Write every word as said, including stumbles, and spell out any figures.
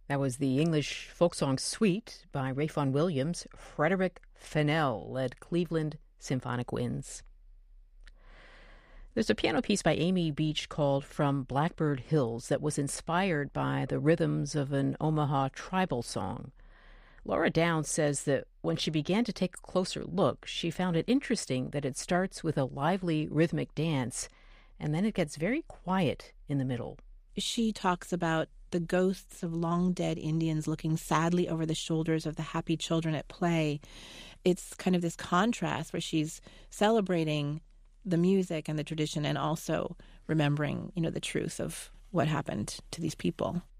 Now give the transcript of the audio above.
That was the English folk song Sweet by Rayfon Williams. Frederick Fennell led Cleveland Symphonic Winds. There's a piano piece by Amy Beach called From Blackbird Hills that was inspired by the rhythms of an Omaha tribal song. Laura Downs says that when she began to take a closer look, she found it interesting that it starts with a lively rhythmic dance, and then it gets very quiet in the middle. She talks about the ghosts of long-dead Indians looking sadly over the shoulders of the happy children at play. It's kind of this contrast where she's celebrating the music and the tradition and also remembering, you know, the truth of what happened to these people.